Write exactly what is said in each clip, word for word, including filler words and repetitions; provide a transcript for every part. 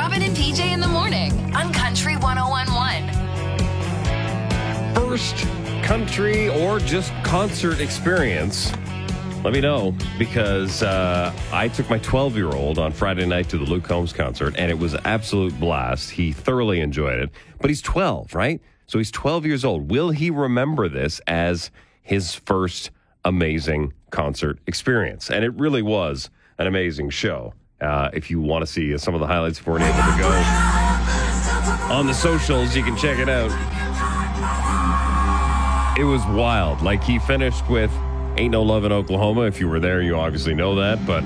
Robin and P J in the morning on Country one oh one point one. First country or just concert experience? Let me know, because uh, I took my twelve-year-old on Friday night to the Luke Combs concert, and it was an absolute blast. He thoroughly enjoyed it. But he's twelve, right? So he's twelve years old. Will he remember this as his first amazing concert experience? And it really was an amazing show. Uh, if you want to see some of the highlights, if we weren't able to go on the socials, you can check it out. It was wild. Like, he finished with Ain't No Love in Oklahoma. If you were there, you obviously know that, but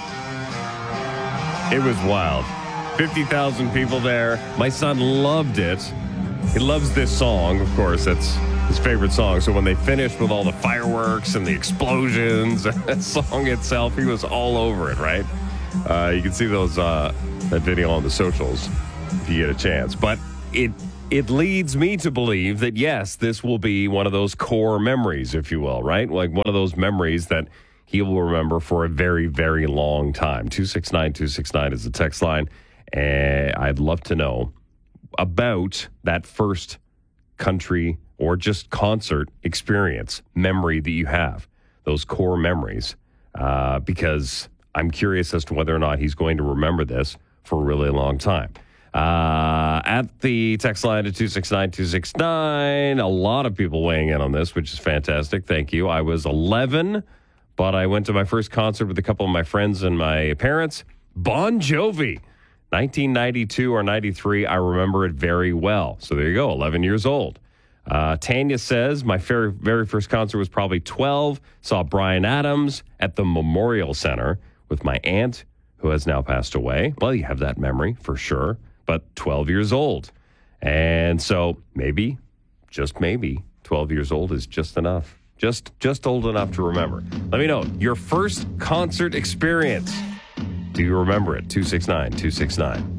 it was wild. fifty thousand people there. My son loved it. He loves this song, of course. That's his favorite song. So when they finished with all the fireworks and the explosions and the song itself, he was all over it, right? Uh, you can see those uh, that video on the socials if you get a chance. But it it leads me to believe that, yes, this will be one of those core memories, if you will, right? Like one of those memories that he will remember for a very, very long time. two six nine two six nine is the text line. And I'd love to know about that first country or just concert experience, memory that you have, those core memories, uh, because I'm curious as to whether or not he's going to remember this for a really long time. Uh, at the text line to two six nine two six nine, a lot of people weighing in on this, which is fantastic. Thank you. I was eleven, but I went to my first concert with a couple of my friends and my parents. Bon Jovi, nineteen ninety-two or ninety-three. I remember it very well. So there you go, eleven years old. Uh, Tanya says, my very, very first concert was probably twelve. Saw Bryan Adams at the Memorial Center with my aunt, who has now passed away. Well, you have that memory for sure, but twelve years old. And so maybe, just maybe, twelve years old is just enough. Just, just old enough to remember. Let me know your first concert experience. Do you remember it? two six nine two six nine.